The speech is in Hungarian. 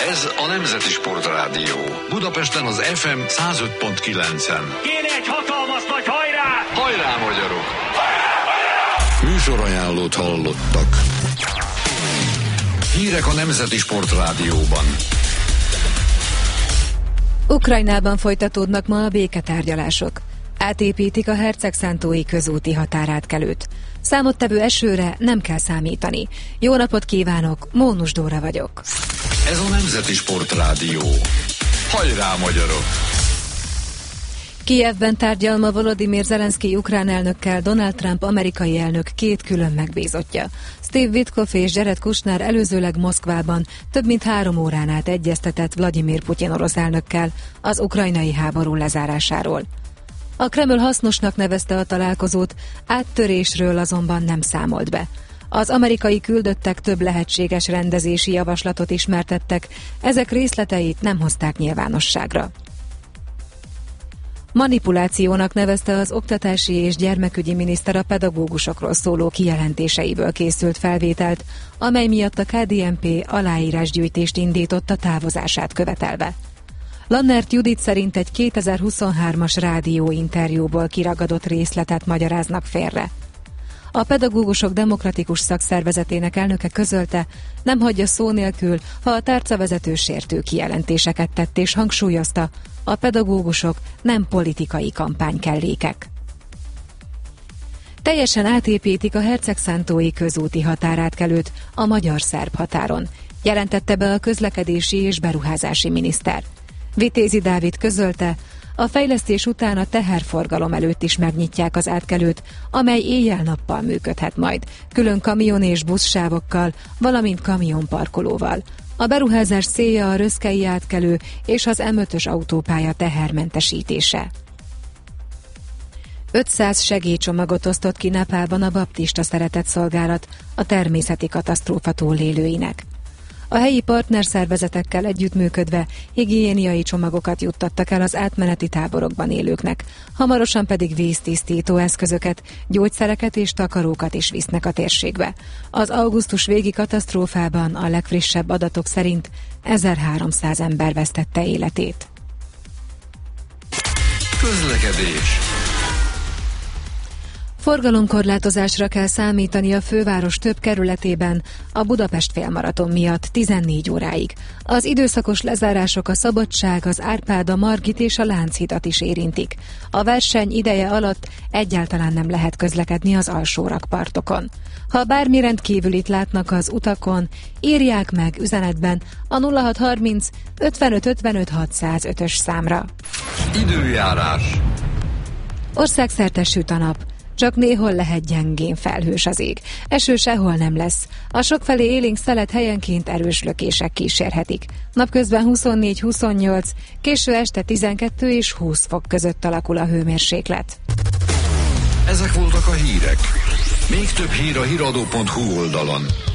Ez a Nemzeti Sportrádió. Budapesten az FM 105.9-en. Kéne egy hatalmas nagy hajrá! Hajrá, magyarok! Műsorajánlót hallottak. Hírek a Nemzeti Sportrádióban. Ukrajnában folytatódnak ma a béketárgyalások. Átépítik a hercegszántói közúti határátkelőt. Számottevő esőre nem kell számítani. Jó napot kívánok, Mónus Dóra vagyok. Ez a Nemzeti Sportrádió. Hajrá, magyarok! Kijevben tárgyal ma Volodymyr Zelenszkij ukrán elnökkel Donald Trump amerikai elnök két külön megbízottja. Steve Witkoff és Jared Kushner előzőleg Moszkvában több mint 3 órán át egyeztetett Vladimir Putyin orosz elnökkel az ukrajnai háború lezárásáról. A Kreml hasznosnak nevezte a találkozót, áttörésről azonban nem számolt be. Az amerikai küldöttek több lehetséges rendezési javaslatot ismertettek, ezek részleteit nem hozták nyilvánosságra. Manipulációnak nevezte az oktatási és gyermekügyi miniszter a pedagógusokról szóló kijelentéseiből készült felvételt, amely miatt a KDNP aláírásgyűjtést indított a távozását követelve. Lannert Judit szerint egy 2023-as rádióinterjúból kiragadott részletet magyaráznak félre. A Pedagógusok Demokratikus Szakszervezetének elnöke közölte, nem hagyja szó nélkül, ha a tárcavezető sértő kijelentéseket tett, és hangsúlyozta, a pedagógusok nem politikai kampánykellékek. Teljesen átépítik a hercegszántói közúti határátkelőt a magyar-szerb határon, jelentette be a közlekedési és beruházási miniszter. Vitézi Dávid közölte, a fejlesztés után a teherforgalom előtt is megnyitják az átkelőt, amely éjjel-nappal működhet majd, külön kamion és buszsávokkal, valamint kamionparkolóval. A beruházás célja a röszkei átkelő és az M5-ös autópálya tehermentesítése. 500 segélycsomagot osztott ki Nepálban a baptista szeretetszolgálat a természeti katasztrófa túlélőinek. A helyi partnerszervezetekkel együttműködve higiéniai csomagokat juttattak el az átmeneti táborokban élőknek, hamarosan pedig víztisztító eszközöket, gyógyszereket és takarókat is visznek a térségbe. Az augusztus végi katasztrófában a legfrissebb adatok szerint 1300 ember vesztette életét. Közlekedés. Forgalomkorlátozásra kell számítani a főváros több kerületében a Budapest félmaraton miatt 14 óráig. Az időszakos lezárások a Szabadság, az Árpád, a Margit és a Lánchidat is érintik. A verseny ideje alatt egyáltalán nem lehet közlekedni az alsó rakpartokon. Ha bármi rendkívülit látnak az utakon, írják meg üzenetben a 0630 55 55 605-ös számra. Időjárás. Országszerte süt a nap. Csak néhol lehet gyengén felhős az ég. Eső sehol nem lesz. A sokfelé élénk szelet helyenként erős lökések kísérhetik. Napközben 24-28, késő este 12 és 20 fok között alakul a hőmérséklet. Ezek voltak a hírek. Még több hír a hiradó.hu oldalon.